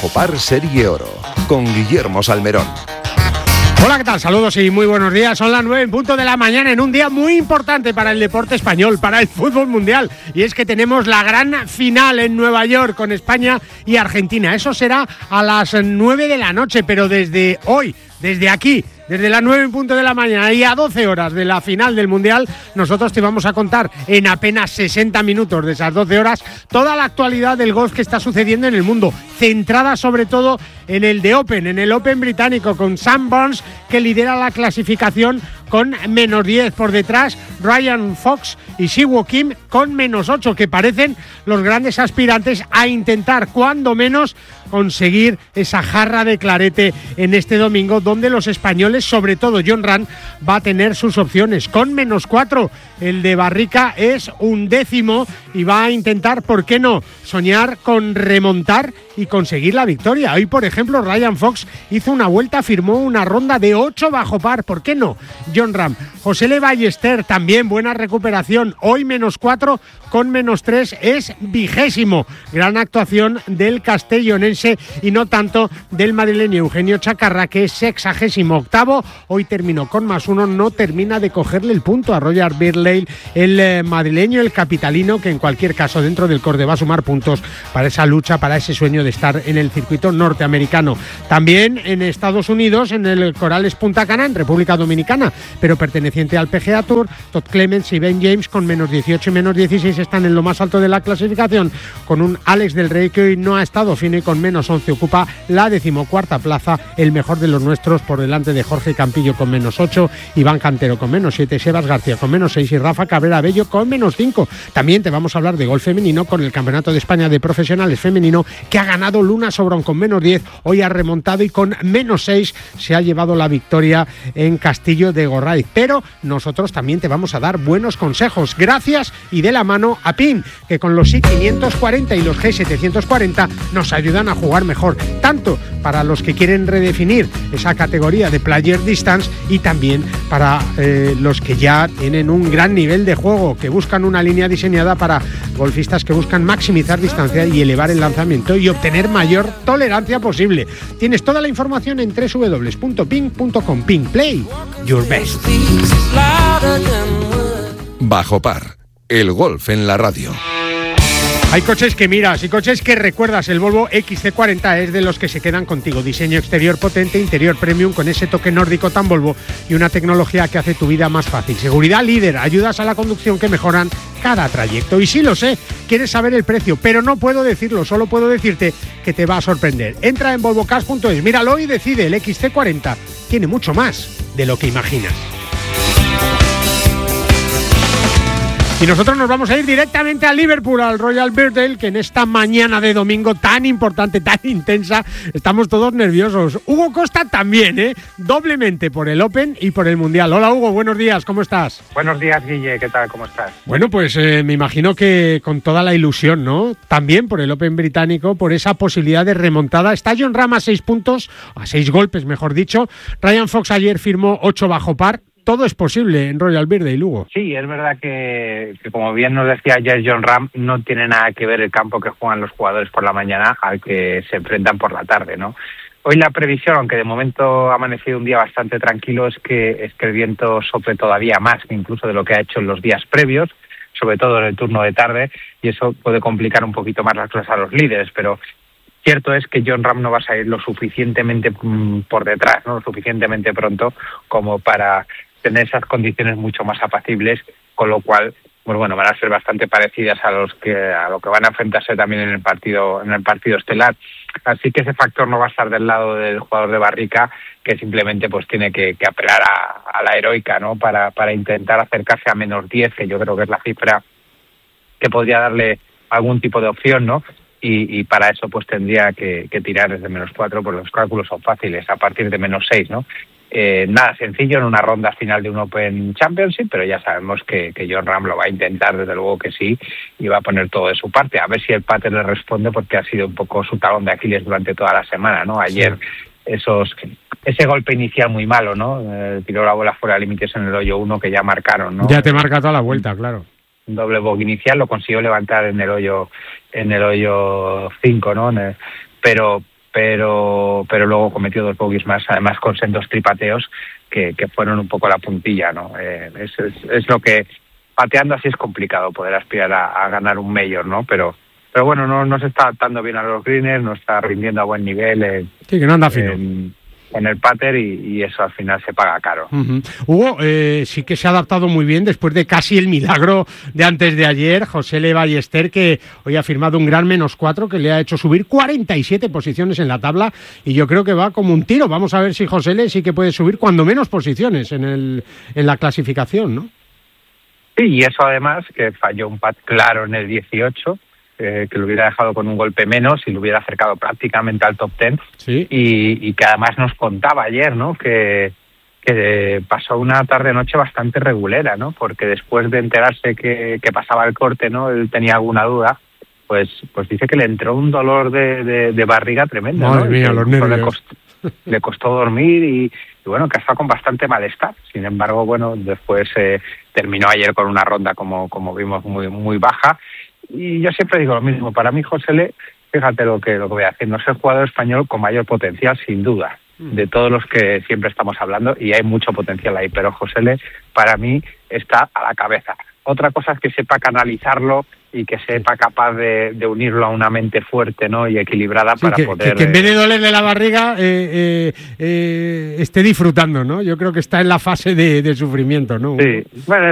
Bajo Par Serie Oro, con Guillermo Salmerón. Hola, ¿qué tal? Saludos y muy buenos días. Son las 9:00 de la mañana en un día muy importante para el deporte español, para el fútbol mundial. Y es que tenemos la gran final en Nueva York con España y Argentina. Eso será a las 9 de la noche, pero desde hoy, desde aquí, desde las 9:00 de la mañana y a 12 horas de la final del Mundial, nosotros te vamos a contar en apenas 60 minutos de esas 12 horas toda la actualidad del golf que está sucediendo en el mundo, centrada sobre todo en el de Open, en el Open británico, con Sam Burns, que lidera la clasificación con -10. Por detrás, Ryan Fox y Siwoo Kim con -8, que parecen los grandes aspirantes a intentar, cuando menos, conseguir esa jarra de clarete en este domingo, donde los españoles, sobre todo Jon Rahm, va a tener sus opciones. Con -4, el de Barrica es 11º y va a intentar, ¿por qué no?, soñar con remontar y conseguir la victoria. Hoy, por ejemplo, Ryan Fox hizo una vuelta, firmó una ronda de 8 bajo par, ¿por qué no?, Jon Rahm. José Le Ballester también, buena recuperación, hoy -4, con -3 es 20º. Gran actuación del castellonense y no tanto del madrileño Eugenio Chacarra, que es 68º. Hoy terminó con +1, no termina de cogerle el punto a Roger Birley, el madrileño, el capitalino, que en cualquier caso dentro del Corde va a sumar puntos para esa lucha, para ese sueño de estar en el circuito norteamericano. También en Estados Unidos, en el Corales Punta Cana, en República Dominicana, pero perteneciente al PGA Tour, Todd Clements y Ben James con -18 y -16 están en lo más alto de la clasificación, con un Alex del Rey que hoy no ha estado fino y con -11 ocupa la 14ª plaza, el mejor de los nuestros, por delante de Jorge Campillo con -8, Iván Cantero con -7, Sebas García con -6 y Rafa Cabrera Bello con -5. También te vamos a hablar de golf femenino con el Campeonato de España de Profesionales femenino, que ha ganado Luna Sobrón con -10, hoy ha remontado y con -6 se ha llevado la victoria en Castillo de Gorraiz. Pero nosotros también te vamos a dar buenos consejos, gracias y de la mano a PIN, que con los i540 y los G740 nos ayudan a jugar mejor, tanto para los que quieren redefinir esa categoría de Player Distance y también para los que ya tienen un gran nivel de juego, que buscan una línea diseñada para golfistas que buscan maximizar distancia y elevar el lanzamiento y obtener mayor tolerancia posible. Tienes toda la información en www.ping.com. Ping Play Your Best. Bajo Par, el golf en la radio. Hay coches que miras y coches que recuerdas. El Volvo XC40 es de los que se quedan contigo. Diseño exterior potente, interior premium con ese toque nórdico tan Volvo y una tecnología que hace tu vida más fácil. Seguridad líder, ayudas a la conducción que mejoran cada trayecto. Y sí lo sé, quieres saber el precio, pero no puedo decirlo, solo puedo decirte que te va a sorprender. Entra en volvocars.es, míralo y decide. El XC40 tiene mucho más de lo que imaginas. Y nosotros nos vamos a ir directamente a Liverpool, al Royal Birkdale, que en esta mañana de domingo tan importante, tan intensa, estamos todos nerviosos. Hugo Costa también, doblemente por el Open y por el Mundial. Hola Hugo, buenos días, ¿cómo estás? Buenos días, Guille, ¿qué tal? ¿Cómo estás? Bueno, pues me imagino que con toda la ilusión, ¿no? También por el Open británico, por esa posibilidad de remontada. Está Jon Rahm a 6 puntos, a 6 golpes, mejor dicho. Ryan Fox ayer firmó 8 bajo par. Todo es posible en Royal Birkdale, Lugo. Sí, es verdad que como bien nos decía ayer Jon Rahm, no tiene nada que ver el campo que juegan los jugadores por la mañana al que se enfrentan por la tarde, ¿no? Hoy la previsión, aunque de momento ha amanecido un día bastante tranquilo, es que el viento sople todavía más que incluso de lo que ha hecho en los días previos, sobre todo en el turno de tarde, y eso puede complicar un poquito más las cosas a los líderes, pero cierto es que Jon Rahm no va a salir lo suficientemente por detrás, ¿no? Lo suficientemente pronto como para tener esas condiciones mucho más apacibles, con lo cual, pues bueno, van a ser bastante parecidas a lo que van a enfrentarse también en el partido estelar. Así que ese factor no va a estar del lado del jugador de Barrica, que simplemente pues tiene que apelar a la heroica, ¿no? Para intentar acercarse a -10, que yo creo que es la cifra que podría darle algún tipo de opción, ¿no? Y para eso pues tendría que tirar desde -4, pues los cálculos son fáciles, a partir de -6, ¿no? Nada sencillo en una ronda final de un Open Championship, pero ya sabemos que Jon Rahm lo va a intentar, desde luego que sí, y va a poner todo de su parte. A ver si el pater le responde, porque ha sido un poco su talón de Aquiles durante toda la semana, ¿no? Ayer ese golpe inicial muy malo, ¿no? Tiró la bola fuera de límites en el hoyo 1, que ya marcaron, ¿no? Ya te marca toda la vuelta, claro. Un doble bogey inicial, lo consiguió levantar en el hoyo 5, ¿no? Pero pero luego cometió 2 bogies más, además con sendos tripateos que fueron un poco la puntilla, ¿no? Es lo que, pateando así es complicado poder aspirar a ganar un Major, ¿no? Pero bueno, no se está adaptando bien a los greeners, no está rindiendo a buen nivel. Sí, que no anda fino. En el pater y eso al final se paga caro. Hugo, sí que se ha adaptado muy bien después de casi el milagro de antes de ayer. Josele Ballester, que hoy ha firmado un gran -4 que le ha hecho subir 47 posiciones en la tabla y yo creo que va como un tiro. Vamos a ver si Josele sí que puede subir cuando menos posiciones en la clasificación, ¿no? Sí, y eso además que falló un pat claro en el 18, que lo hubiera dejado con un golpe menos y lo hubiera acercado prácticamente al top 10. Sí. Y que además nos contaba ayer, ¿no? Que pasó una tarde-noche bastante regulera, ¿no? Porque después de enterarse que pasaba el corte, ¿no? Él tenía alguna duda, pues dice que le entró un dolor de barriga tremendo. Madre ¿no? mía, los nervios. Le costó dormir y bueno, que está con bastante malestar. Sin embargo, bueno, después terminó ayer con una ronda, como vimos, muy, muy baja. Y yo siempre digo lo mismo, para mí Josele, fíjate lo que voy haciendo, es el jugador español con mayor potencial, sin duda, de todos los que siempre estamos hablando, y hay mucho potencial ahí, pero Josele para mí está a la cabeza. Otra cosa es que sepa canalizarlo y que sepa capaz de unirlo a una mente fuerte, ¿no? Y equilibrada, sí, para poder... Que en vez de dolerle la barriga esté disfrutando, ¿no? Yo creo que está en la fase de sufrimiento, ¿no? Sí, bueno,